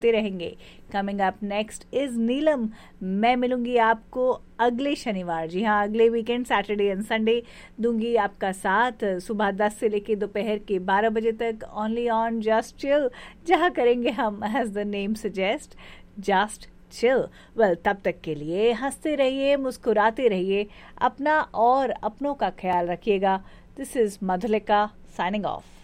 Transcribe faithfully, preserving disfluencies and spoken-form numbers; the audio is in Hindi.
रहेंगे। कमिंग अप नेक्स्ट इज नीलम। मैं मिलूंगी आपको अगले शनिवार, जी हाँ अगले वीकेंड सैटरडे एंड संडे दूंगी आपका साथ सुबह दस से लेके दोपहर के बारह बजे तक, ओनली ऑन जस्ट चिल, जहाँ करेंगे हम as the name suggest just chill. Well तब तक के लिए हंसते रहिए, मुस्कुराते रहिए, अपना और अपनों का ख्याल रखिएगा। This is Madhulika signing off.